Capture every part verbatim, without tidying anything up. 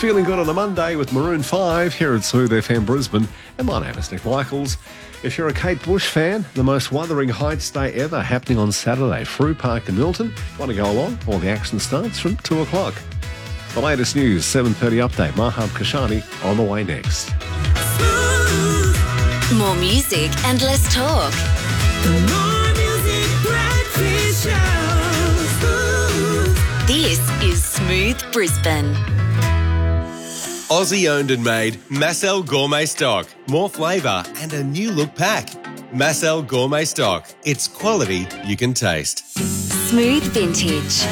Feeling good on a Monday with Maroon five here at Smooth F M Brisbane. And my name is Nick Michaels. If you're a Kate Bush fan, the most Wuthering Heights Day ever happening on Saturday. Frew Park in Milton. Want to go along? All the action starts from two o'clock. The latest news, seven thirty update. Mahab Kashani on the way next. More music and less talk. More music, breakfast show. This is Smooth Brisbane. Aussie owned and made Massel Gourmet Stock. More flavour and a new look pack. Massel Gourmet Stock. It's quality you can taste. Smooth Vintage.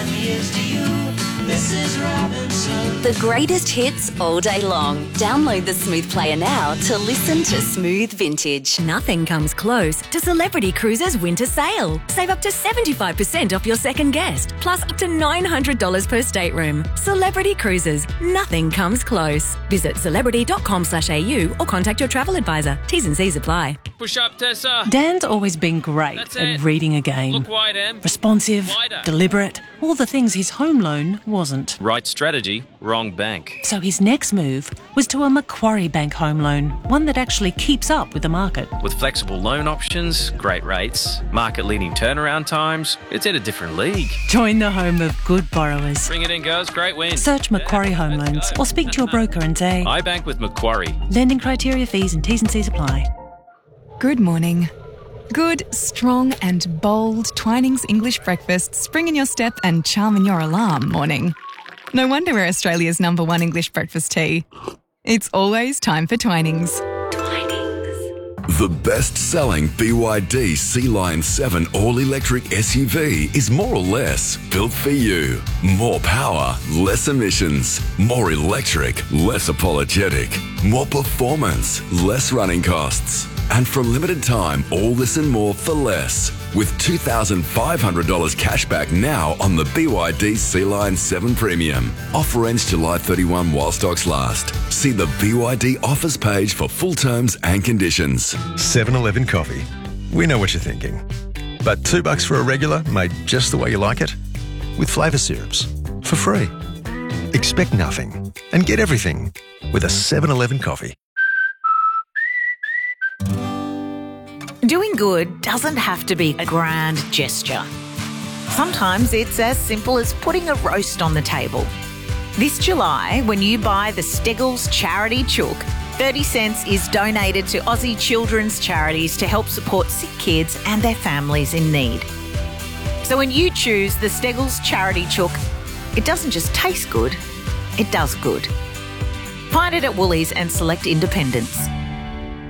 The greatest hits all day long. Download the Smooth Player now to listen to Smooth Vintage. Nothing comes close to Celebrity Cruises' winter sale. Save up to seventy-five percent off your second guest, plus up to nine hundred dollars per stateroom. Celebrity Cruises. Nothing comes close. Visit celebrity dot com slash a u or contact your travel advisor. T's and C's apply. Push up, Tessa. Dan's always been great That's at it. reading a game. Look wide, Em. Responsive, Wider. deliberate, all the things his home loan wasn't. Right strategy, wrong bank. So his next move was to a Macquarie Bank home loan, one that actually keeps up with the market. With flexible loan options, great rates, market-leading turnaround times, it's in a different league. Join the home of good borrowers. Bring it in, girls. Great win. Search Macquarie Home Loans or speak to your broker and say, I bank with Macquarie. lending criteria, fees and T's and C's apply. Good morning. Good, strong and bold Twinings English breakfast spring in your step and charm in your alarm morning. No wonder we're Australia's number one English breakfast tea. It's always time for Twinings. The best-selling B Y D Sea Lion seven all-electric S U V is more or less built for you. More power, less emissions. More electric, less apologetic. More performance, less running costs. And for a limited time, all this and more for less. With two thousand five hundred dollars cash back now on the B Y D Sea Lion seven Premium. Offer ends July thirty-first while stocks last. See the B Y D offers page for full terms and conditions. seven eleven coffee. We know what you're thinking. But two bucks for a regular made just the way you like it? With flavour syrups. For free. Expect nothing and get everything with a seven eleven coffee. Doing good doesn't have to be a grand gesture. Sometimes it's as simple as putting a roast on the table. This July, when you buy the Steggles Charity Chook, thirty cents is donated to Aussie children's charities to help support sick kids and their families in need. So when you choose the Steggles Charity Chook, it doesn't just taste good, it does good. Find it at Woolies and select independents.